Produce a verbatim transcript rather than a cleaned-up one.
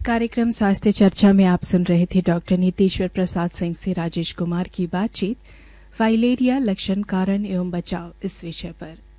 कार्यक्रम स्वास्थ्य चर्चा में आप सुन रहे थे डॉक्टर नीतेश्वर प्रसाद सिंह से राजेश कुमार की बातचीत फाइलेरिया लक्षण कारण एवं बचाव इस विषय पर।